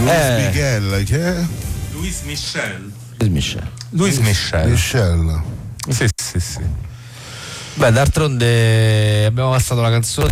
Miguel, che è? Luis Michel. Luis Michel. Sì. Beh, d'altronde abbiamo passato la canzone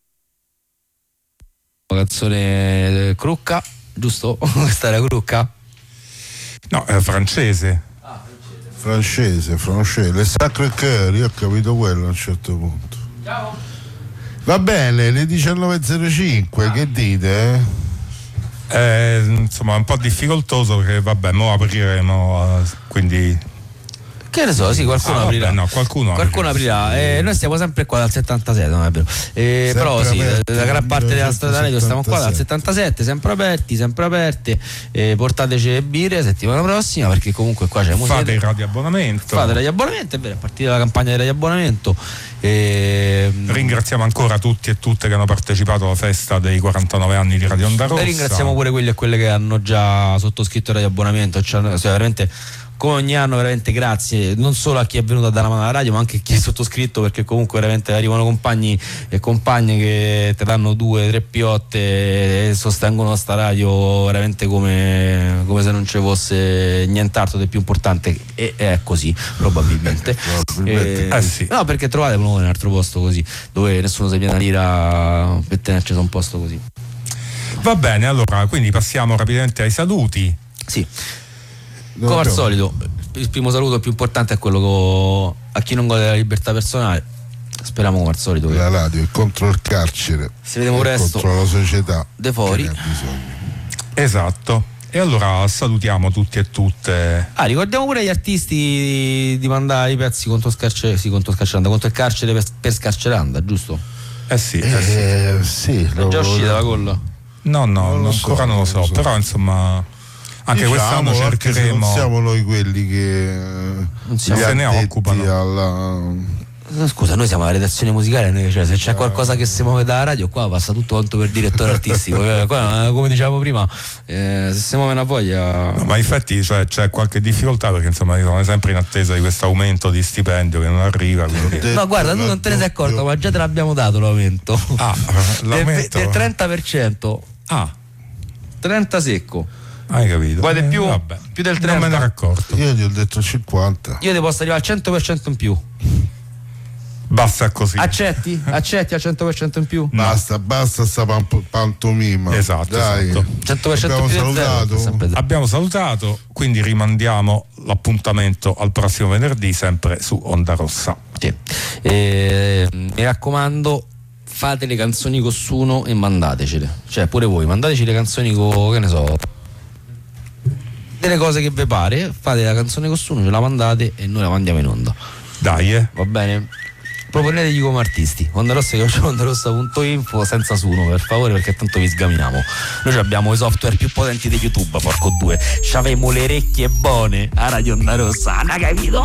Crucca, giusto? Questa era Crucca? No, è francese. Francese, Le Sacre Coeur, io ho capito quello a un certo punto. Ciao. Va bene, le 19.05, che dite? Insomma, un po' difficoltoso perché vabbè, mo apriremo, quindi. Che ne so, sì, qualcuno aprirà. No, qualcuno aprirà. Noi stiamo sempre qua dal 77, non è vero? Però sì, la gran parte della storia radio stiamo qua dal 77, sempre aperte. Portateci le birre settimana prossima, perché comunque qua c'è musica. Fate il radioabbonamento, è vero, a partire dalla campagna di radioabbonamento. Ringraziamo ancora tutti e tutte che hanno partecipato alla festa dei 49 anni di Radio Onda Rossa. E ringraziamo pure quelli e quelle che hanno già sottoscritto il radioabbonamento, cioè veramente, come ogni anno, veramente grazie non solo a chi è venuto a dare la mano alla radio, ma anche a chi è sottoscritto, perché comunque veramente arrivano compagni e compagne che ti danno 2-3 piotte e sostengono sta radio veramente come se non ci fosse nient'altro di più importante, e è così probabilmente. Sì. No, perché trovate un altro posto così dove nessuno si viene a dire per tenerci su un posto così. Va bene, allora quindi passiamo rapidamente ai saluti. Sì. Come al solito, il primo saluto più importante è quello a chi non gode della libertà personale. Speriamo come al solito che la radio è contro il carcere, si vediamo presto, contro la società de fuori. Esatto. E allora salutiamo tutti e tutte. Ricordiamo pure agli artisti di mandare i pezzi contro il carcere per Scarceranda, giusto? Sì. È già uscita la colla? No, ancora non lo so, però insomma anche quest'anno cercheremo. Non siamo noi quelli che non se ne occupano. Scusa, noi siamo la redazione musicale, cioè, se c'è qualcosa che si muove dalla radio, qua passa tutto quanto per direttore artistico. Qua, come dicevamo prima, se si muove una voglia. No, ma infatti c'è qualche difficoltà, perché insomma siamo sempre in attesa di questo aumento di stipendio che non arriva. Quindi. No, guarda, tu non te ne sei accorto, ma già te l'abbiamo dato l'aumento. L'aumento del 30%. 30 secco. Hai capito? Vuoi di più? Vabbè. Più del 30%. Non me ne ero accorto. Io gli ho detto 50. Io ti posso arrivare al 100% in più. Basta così. Accetti al 100% in più? Basta sta pantomima. Esatto. 100% più. Abbiamo salutato, quindi rimandiamo l'appuntamento al prossimo venerdì, sempre su Onda Rossa. Sì. Mi raccomando, fate le canzoni con Suno e mandatecele. Cioè, pure voi, mandateci le canzoni con, che ne so, delle cose che vi pare. Fate la canzone con Suno, ce la mandate e noi la mandiamo in onda. Dai, va bene? Proponetegli come artisti. ondarossa.info senza Suno, per favore, perché tanto vi sgaminiamo. Noi abbiamo i software più potenti di YouTube, porco due. C'avemo le orecchie buone a Radio Onda Rossa, hai capito?